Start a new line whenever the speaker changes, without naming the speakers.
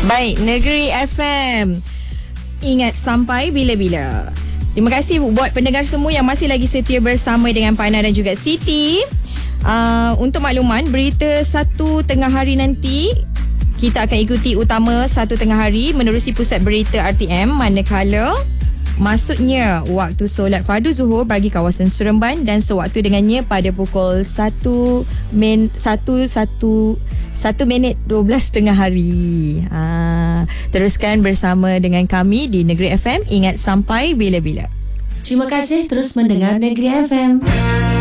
Baik, Negeri FM. Ingat sampai bila-bila. Terima kasih buat pendengar semua yang masih lagi setia bersama dengan Pana dan juga Siti. Untuk makluman, berita 1 tengah hari nanti kita akan ikuti utama 1 tengah hari menerusi pusat berita RTM, manakala masuknya waktu solat fardu zuhur bagi kawasan Seremban dan sewaktu dengannya pada pukul 1 minit 12 tengah hari. Teruskan bersama dengan kami di Negeri FM. Ingat sampai bila-bila.
Terima kasih terus mendengar Negeri FM.